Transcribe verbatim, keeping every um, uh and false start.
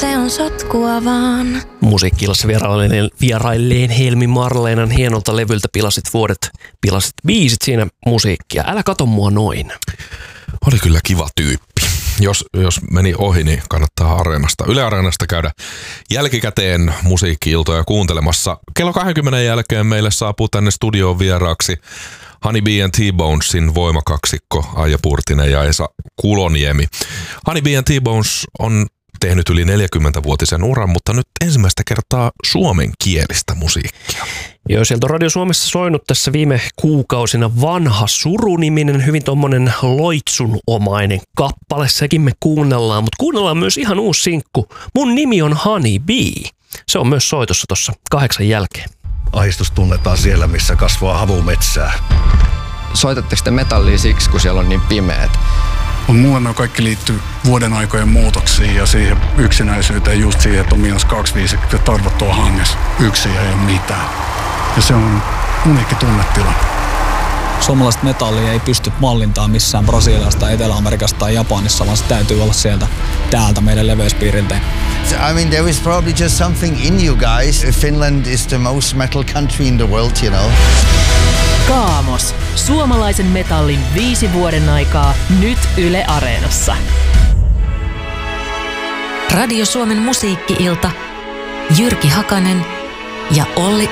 se on sotkua vaan. Musiikki-illassa vierailleen, vierailleen Helmi Marleenan hienolta levyltä Pilasit vuodet, pilasit biisit siinä musiikkia. Älä kato mua noin. Oli kyllä kiva tyyppi. Jos, jos meni ohi, niin kannattaa Areenasta, Yle Areenasta käydä jälkikäteen musiikki-iltoja kuuntelemassa. Kello kaksikymmentä jälkeen meille saapuu tänne studioon vieraaksi Honey Bee and T-Bonesin voimakaksikko Aija Purtinen ja Esa Kuloniemi. Honey Bee and T-Bones on tehnyt yli neljäkymmenvuotisen uran, mutta nyt ensimmäistä kertaa suomenkielistä musiikkia. Joo, sieltä on Radio Suomessa soinut tässä viime kuukausina Vanha suru-niminen, hyvin tommonen loitsunomainen kappale. Sekin me kuunnellaan, mutta kuunnellaan myös ihan uusi sinkku. Mun nimi on Honey Bee. Se on myös soitossa tuossa kahdeksan jälkeen. Ahdistus tunnetaan siellä, missä kasvaa havumetsää. Soitatteko te metallia siksi, kun siellä on niin pimeät? Mulle nämä kaikki liittyy vuoden aikojen muutoksiin ja siihen yksinäisyyteen, just siihen, että on miinus kaksikymmentäviisi ja tarvot tuolla hangessa. Yksin ei ole mitään. Ja se on uniikki tunnetila. Suomalaista metallia ei pysty mallintaan missään Brasiliasta, Etelä-Amerikasta tai Japanissa, vaan se täytyy olla sieltä täältä meidän leveyspiiriltä. I mean, there is probably just something in you guys. Finland is the most metal country in the world, you know. Kaamos. Suomalaisen metallin viisi vuoden aikaa. Nyt Yle Areenassa. Radio Suomen musiikki-ilta. Jyrki Hakanen ja Olli